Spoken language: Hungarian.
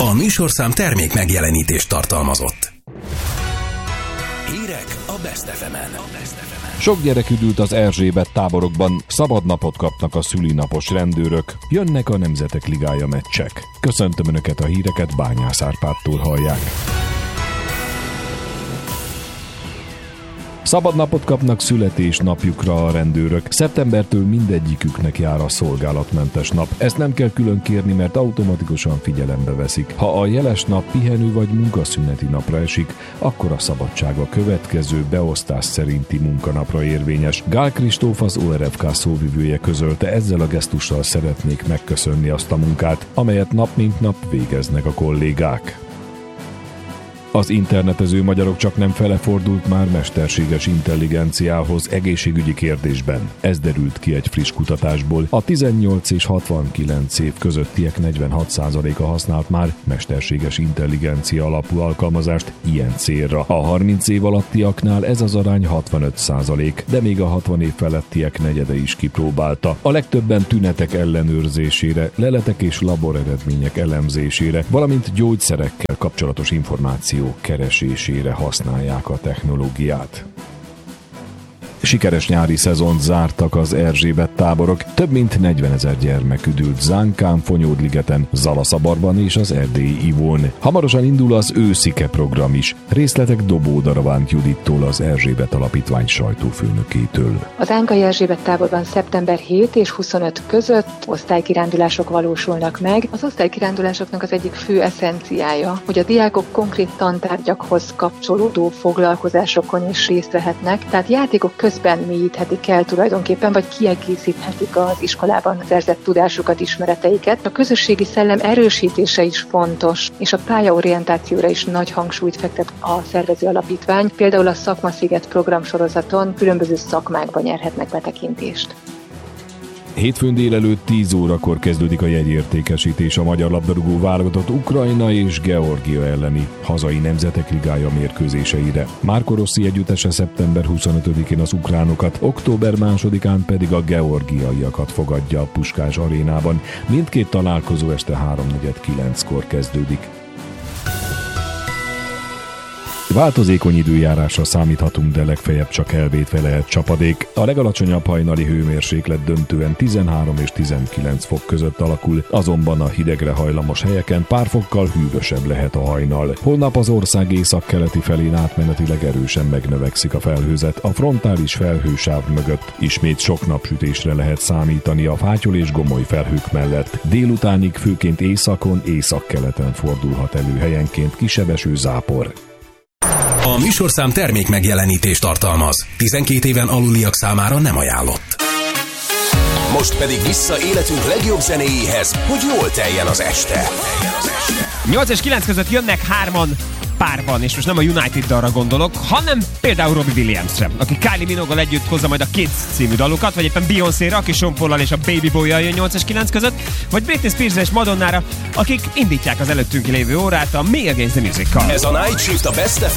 A műsorszám termék megjelenítést tartalmazott. Hírek a Best FM-en. Sok gyerek üdült az Erzsébet táborokban, szabad napot kapnak a szülinapos rendőrök, jönnek a Nemzetek Ligája meccsek. Köszöntöm Önöket, a híreket Bányász Árpádtól hallják. Szabad napot kapnak születésnapjukra a rendőrök. Szeptembertől mindegyiküknek jár a szolgálatmentes nap. Ezt nem kell külön kérni, mert automatikusan figyelembe veszik. Ha a jeles nap pihenő vagy munkaszüneti napra esik, akkor a szabadság a következő beosztás szerinti munkanapra érvényes. Gál Kristóf, az ORFK szóvivője közölte, ezzel a gesztussal szeretnék megköszönni azt a munkát, amelyet nap mint nap végeznek a kollégák. Az internetező magyarok csak nem fele fordult már mesterséges intelligenciához egészségügyi kérdésben. Ez derült ki egy friss kutatásból. A 18 és 69 év közöttiek 46%-a használt már mesterséges intelligencia alapú alkalmazást ilyen célra. A 30 év alattiaknál ez az arány 65%, de még a 60 év felettiek negyede is kipróbálta. A legtöbben tünetek ellenőrzésére, leletek és laboreredmények elemzésére, valamint gyógyszerekkel kapcsolatos információ keresésére használják a technológiát. Sikeres nyári szezont zártak az Erzsébet táborok. Több mint 40 000 gyermek üdült Zánkán, Fonyódligeten, Zalaszabarban és az erdélyi Ivón. Hamarosan indul az őszike program is. Részletek Dobó Daravánt Judittól, az Erzsébet Alapítvány sajtófőnökétől. Az Ánkai Erzsébet táborban szeptember 7 és 25 között osztálykirándulások valósulnak meg. Az osztálykirándulásoknak az egyik fő eszenciája, hogy a diákok konkrét tantárgyakhoz kapcsolódó foglalkozásokon is részt vehetnek, tehát játékok közben mélyíthetik el tulajdonképpen, vagy kiegészíthetik az iskolában szerzett tudásukat, ismereteiket. A közösségi szellem erősítése is fontos, és a pályaorientációra is nagy hangsúlyt fektet a szervező alapítvány. Például a Szakmasziget programsorozaton különböző szakmákban nyerhetnek betekintést. Hétfőn délelőtt 10 órakor kezdődik a jegyértékesítés a magyar labdarúgó válogatott Ukrajna és Georgia elleni hazai Nemzetek Ligája mérkőzéseire. Márko Rossi együttese szeptember 25-én az ukránokat, október 2-án pedig a georgiaiakat fogadja a Puskás arénában. Mindkét találkozó este 3:49-kor kezdődik. Változékony időjárásra számíthatunk, de legfeljebb csak elvétve lehet csapadék. A legalacsonyabb hajnali hőmérséklet döntően 13 és 19 fok között alakul, azonban a hidegre hajlamos helyeken pár fokkal hűvösebb lehet a hajnal. Holnap az ország északkeleti felén átmenetileg erősen megnövekszik a felhőzet. A frontális felhősáv mögött ismét sok napsütésre lehet számítani a fátyol és gomoly felhők mellett. Délutánig főként északon, északkeleten fordulhat elő helyenként kisebb esőzápor. A műsorszám termék megjelenítést tartalmaz. 12 éven aluliak számára nem ajánlott. Most pedig vissza életünk legjobb zenéjéhez, hogy jól teljen az este. 8 és 9 között jönnek hárman párban, és most nem a United dalra gondolok, hanem például Robbie Williamsre, aki Kylie Minogue-gal együtt hozza majd a Kids című dalukat, vagy éppen Beyoncé-ra, aki Sean Paul-al és a Baby Boy-jal jön 8 és 9 között, vagy Britney Spears és Madonnára, akik indítják az előttünk lévő órát a Me Against the Music-kal. Ez a Night Shift a Best